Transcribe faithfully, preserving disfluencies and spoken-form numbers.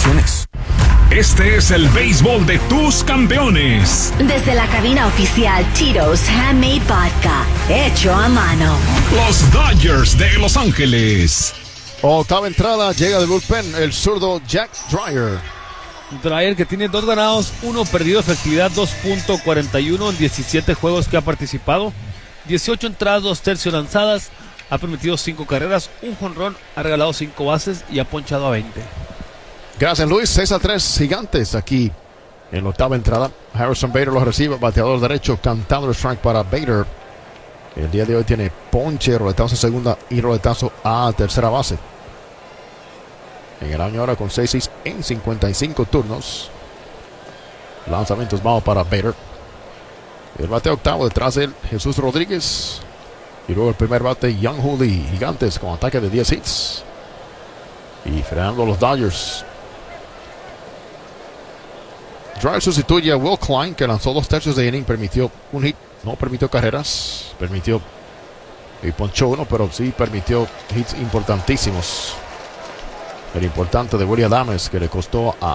restricciones. Este es el béisbol de tus campeones. Desde la cabina oficial Tito's Handmade Vodka, hecho a mano. Los Dodgers de Los Ángeles. Octava entrada, llega del bullpen el zurdo Jack Dreyer. Dreyer, que tiene dos ganados, uno perdido, efectividad dos punto cuarenta y uno en diecisiete juegos que ha participado, dieciocho entradas, dos tercios lanzadas, ha permitido cinco carreras, un jonrón, ha regalado cinco bases y ha ponchado a veinte. Gracias, Luis. seis a tres, Gigantes aquí en la octava entrada. Harrison Bader lo recibe, bateador derecho, cantando el strike para Bader. El día de hoy tiene ponche, roletazo a segunda y roletazo a tercera base. En el año ahora con seis seis en cincuenta y cinco turnos. Lanzamientos vamos para Bader. El bate octavo, detrás de él Jesús Rodríguez. Y luego el primer bate, Young Hooley. Gigantes con ataque de diez hits. Y frenando los Dodgers. Dreyer sustituye a Will Klein, que lanzó dos tercios de inning, permitió un hit, no permitió carreras, permitió y ponchó uno, pero sí permitió hits importantísimos. El importante de Willy Adames, que le costó a